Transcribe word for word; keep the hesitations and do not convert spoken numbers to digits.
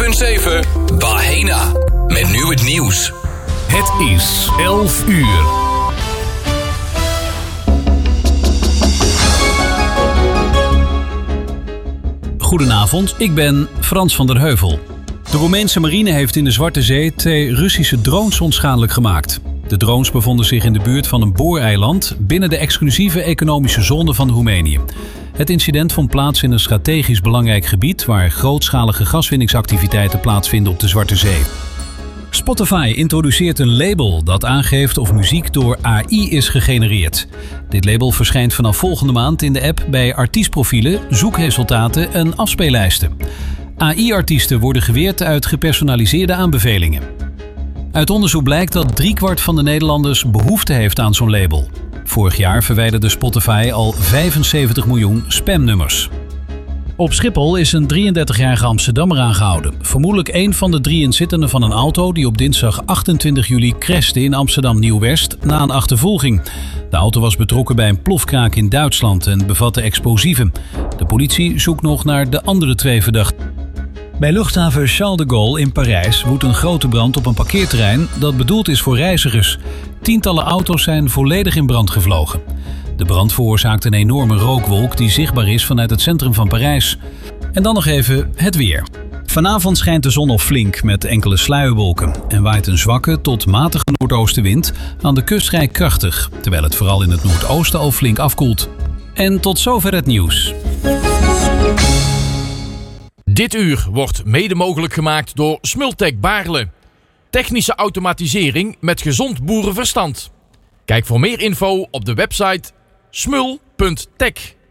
punt zeven Bahena. Met nu het nieuws. Het is elf uur. Goedenavond, ik ben Frans van der Heuvel. De Roemeense marine heeft in de Zwarte Zee twee Russische drones onschadelijk gemaakt. De drones bevonden zich in de buurt van een booreiland binnen de exclusieve economische zone van Roemenië. Het incident vond plaats in een strategisch belangrijk gebied waar grootschalige gaswinningsactiviteiten plaatsvinden op de Zwarte Zee. Spotify introduceert een label dat aangeeft of muziek door A I is gegenereerd. Dit label verschijnt vanaf volgende maand in de app bij artiestprofielen, zoekresultaten en afspeellijsten. A I-artiesten worden geweerd uit gepersonaliseerde aanbevelingen. Uit onderzoek blijkt dat driekwart van de Nederlanders behoefte heeft aan zo'n label. Vorig jaar verwijderde Spotify al vijfenzeventig miljoen spamnummers. Op Schiphol is een drieëndertigjarige Amsterdammer aangehouden. Vermoedelijk een van de drie inzittenden van een auto die op dinsdag achtentwintig juli crashte in Amsterdam Nieuw-West na een achtervolging. De auto was betrokken bij een plofkraak in Duitsland en bevatte explosieven. De politie zoekt nog naar de andere twee verdachten. Bij luchthaven Charles de Gaulle in Parijs woedt een grote brand op een parkeerterrein dat bedoeld is voor reizigers. Tientallen auto's zijn volledig in brand gevlogen. De brand veroorzaakt een enorme rookwolk die zichtbaar is vanuit het centrum van Parijs. En dan nog even het weer. Vanavond schijnt de zon nog flink met enkele sluierwolken en waait een zwakke tot matige noordoostenwind, aan de kust vrij krachtig, terwijl het vooral in het noordoosten al flink afkoelt. En tot zover het nieuws. Dit uur wordt mede mogelijk gemaakt door Smultec Baarle. Technische automatisering met gezond boerenverstand. Kijk voor meer info op de website smul punt tech.